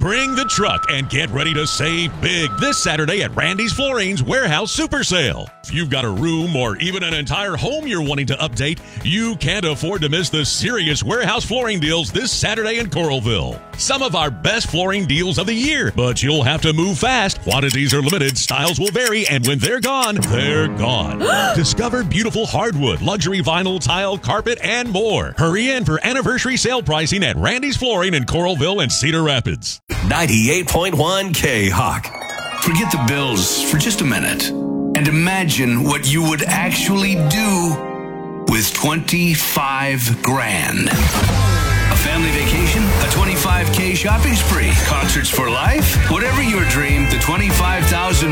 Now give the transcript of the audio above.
Bring the truck and get ready to save big this Saturday at Randy's Flooring's Warehouse Super Sale. If you've got a room or even an entire home you're wanting to update, you can't afford to miss the serious warehouse flooring deals this Saturday in Coralville. Some of our best flooring deals of the year, but you'll have to move fast. Quantities are limited, styles will vary, and when they're gone, they're gone. Discover beautiful hardwood, luxury vinyl, tile, carpet, and more. Hurry in for anniversary sale pricing at Randy's Flooring in Coralville and Cedar Rapids. 98.1 K-Hawk. Forget the bills for just a minute and imagine what you would actually do with 25 grand. A family vacation, a 25K shopping spree, concerts for life, whatever your dream, the 25,000